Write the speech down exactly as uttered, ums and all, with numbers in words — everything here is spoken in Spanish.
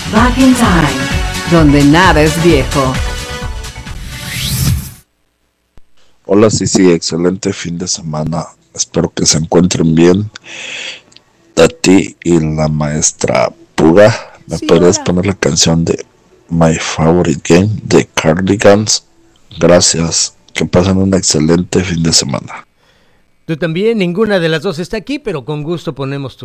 Back in Time, donde nada es viejo. Hola, sí, sí, excelente fin de semana. Espero que se encuentren bien. A ti y la maestra Puga, ¿me Sí, podrías hola. poner la canción de My Favorite Game de Cardigans? Gracias. Que pasen un excelente fin de semana. Tú también, ninguna de las dos está aquí, pero con gusto ponemos tu